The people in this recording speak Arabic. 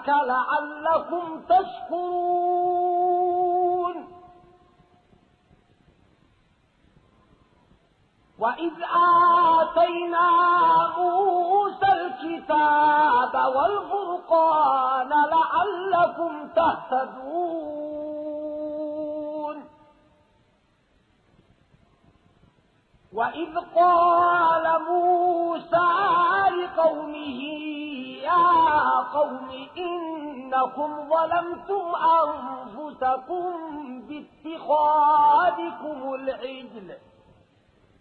ذلك لعلكم تشكرون. وإذ آتينا موسى الكتاب والفرقان لعلكم تهتدون. وإذ قال موسى لقومه يا قوم إنكم ظلمتم أنفسكم باتخاذكم العجل